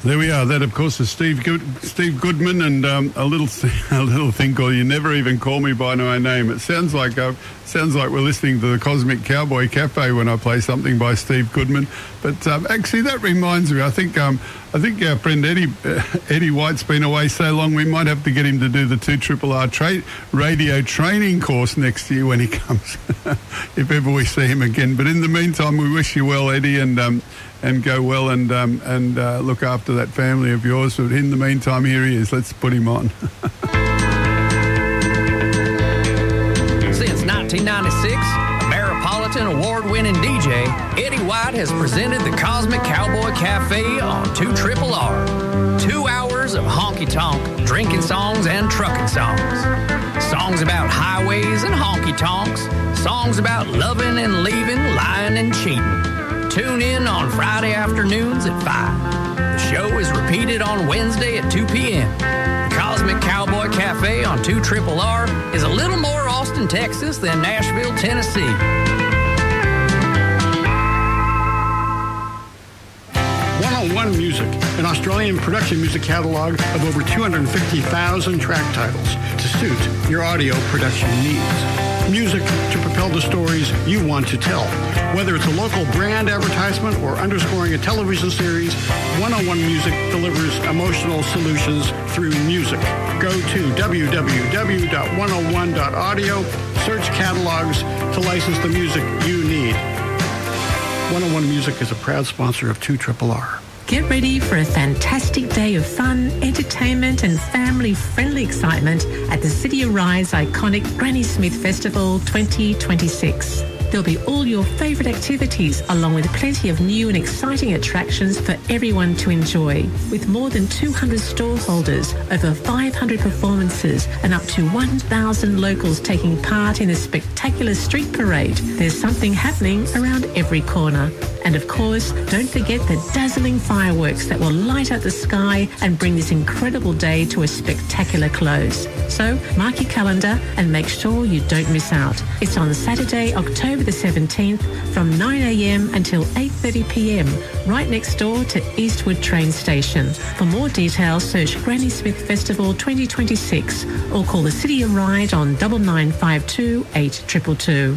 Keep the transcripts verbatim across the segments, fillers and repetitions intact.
There we are. That, of course, is Steve Good, Steve Goodman, and um, a little a little thing called "You Never Even Call Me by My Name." It sounds like uh, sounds like we're listening to the Cosmic Cowboy Cafe when I play something by Steve Goodman. But um, actually, that reminds me. I think um, I think our friend Eddie uh, Eddie White's been away so long. We might have to get him to do the two triple R tra- radio training course next year when he comes, if ever we see him again. But in the meantime, we wish you well, Eddie, and. Um, and go well and um, and uh, look after that family of yours. But in the meantime, here he is. Let's put him on. Since nineteen ninety-six, Ameripolitan award-winning D J Eddie White has presented the Cosmic Cowboy Cafe on two triple R. Two hours of honky-tonk, drinking songs and trucking songs. Songs about highways and honky-tonks. Songs about loving and leaving, lying and cheating. Tune in on Friday afternoons at five. The show is repeated on Wednesday at two p.m. The Cosmic Cowboy Cafe on two triple R is a little more Austin, Texas than Nashville, Tennessee. one oh one Music, an Australian production music catalog of over two hundred fifty thousand track titles to suit your audio production needs. Music to propel the stories you want to tell. Whether it's a local brand advertisement or underscoring a television series, one oh one Music delivers emotional solutions through music. Go to w w w dot one oh one dot audio, search catalogs to license the music you need. one oh one Music is a proud sponsor of two triple R. Get ready for a fantastic day of fun, entertainment and family-friendly excitement at the City of Rye's iconic Granny Smith Festival twenty twenty-six. There'll be all your favourite activities along with plenty of new and exciting attractions for everyone to enjoy. With more than two hundred stallholders, over five hundred performances and up to one thousand locals taking part in a spectacular street parade, there's something happening around every corner. And of course, don't forget the dazzling fireworks that will light up the sky and bring this incredible day to a spectacular close. So mark your calendar and make sure you don't miss out. It's on Saturday, October the seventeenth from nine a.m. until eight thirty p.m. right next door to Eastwood train station. For more details, search Granny Smith Festival twenty twenty-six or call the City of Ryde on nine nine five two, eight two two two.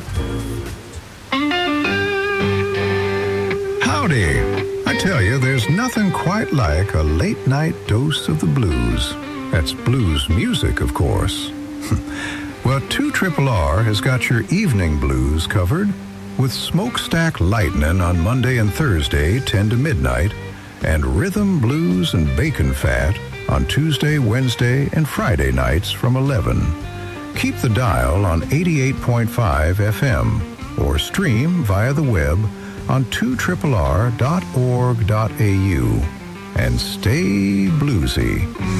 Howdy. I tell you, there's nothing quite like a late-night dose of the blues. That's blues music, of course. Well, two triple R has got your evening blues covered with Smokestack Lightning on Monday and Thursday, ten to midnight, and Rhythm, Blues, and Bacon Fat on Tuesday, Wednesday, and Friday nights from eleven. Keep the dial on eighty-eight point five F M or stream via the web on two triple r dot org dot a u. And stay bluesy.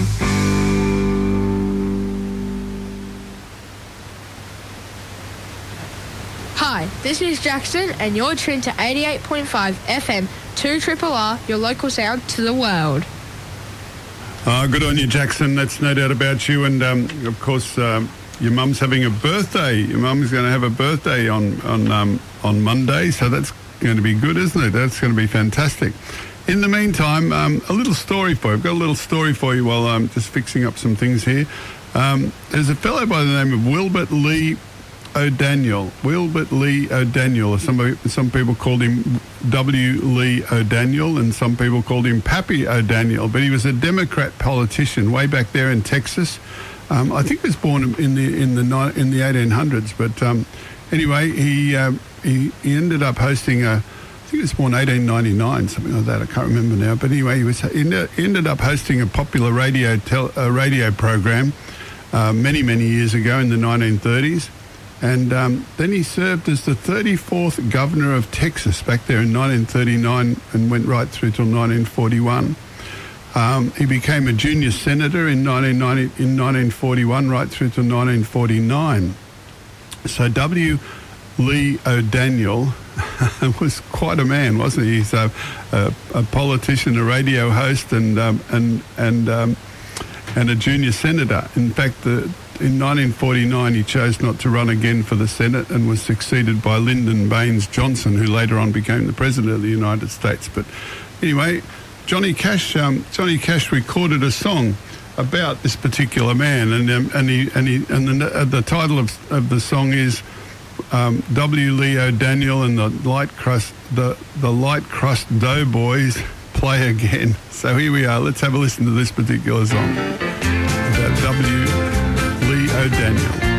Hi, this is Jackson, and you're tuned to eighty-eight point five F M, two triple R, your local sound to the world. Uh, good on you, Jackson. That's no doubt about you. And, um, of course, um, your mum's having a birthday. Your mum's going to have a birthday on, on, um, on Monday, so that's going to be good, isn't it? That's going to be fantastic. In the meantime, um, a little story for you. I've got a little story for you while I'm just fixing up some things here. Um, there's a fellow by the name of Wilbert Lee O'Daniel. Wilbert Lee O'Daniel. Some, some people called him W. Lee O'Daniel, and some people called him Pappy O'Daniel. But he was a Democrat politician way back there in Texas. Um, I think he was born in the in the in the eighteen hundreds. But um, anyway, he, uh, he he ended up hosting a. I think he was born eighteen ninety-nine, something like that. I can't remember now. But anyway, he was he ended up hosting a popular radio tel, a radio program uh, many many years ago in the nineteen thirties. And um, then he served as the thirty-fourth governor of Texas back there in nineteen thirty-nine and went right through till nineteen forty-one. Um, he became a junior senator in nineteen ninety, in nineteen forty-one right through to nineteen forty-nine. So W. Lee O'Daniel was quite a man, wasn't he? He's a, a, a politician, a radio host, and um, and and um, and a junior senator. In fact, the in nineteen forty-nine, he chose not to run again for the Senate and was succeeded by Lyndon Baines Johnson, who later on became the President of the United States. But anyway, Johnny Cash, um, Johnny Cash recorded a song about this particular man, and um, and he and he and the, uh, the title of, of the song is um, W. Leo Daniel and the Light Crust the the Light Crust Doughboys Play Again. So here we are. Let's have a listen to this particular song about W. Leo Daniel.